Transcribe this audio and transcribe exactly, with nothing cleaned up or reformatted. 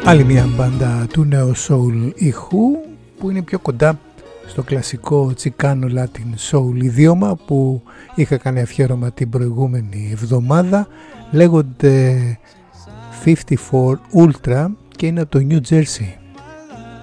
Άλλη μια μπάντα του νέου soul ήχου που είναι πιο κοντά στο κλασικό τσικάνο Latin soul ιδιώμα που είχα κάνει αφιέρωμα την προηγούμενη εβδομάδα. Λέγονται φιφτί φορ Ultra και είναι από το New Jersey.